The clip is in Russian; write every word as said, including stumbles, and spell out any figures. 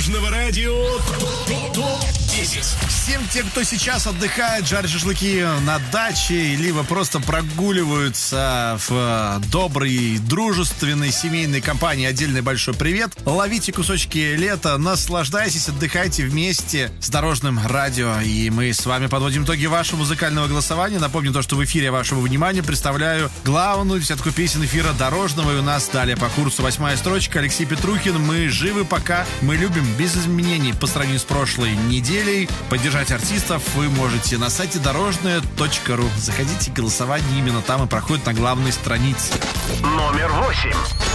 Дорожного радио ТОП десять. Всем тем, кто сейчас отдыхает, жарит шашлыки на даче, либо просто прогуливаются в доброй, дружественной семейной компании, отдельный большой привет. Ловите кусочки лета, наслаждайтесь, отдыхайте вместе с Дорожным радио. И мы с вами подводим итоги вашего музыкального голосования. Напомню то, что в эфире вашему вниманию представляю главную десятку песен эфира Дорожного. И у нас далее по курсу восьмая строчка. Алексей Петрухин. Мы живы пока. Мы любим без изменений по сравнению с прошлой неделей. Поддержать артистов вы можете на сайте дорожное точка ру. Заходите, голосование именно там и проходит на главной странице. Номер восемь.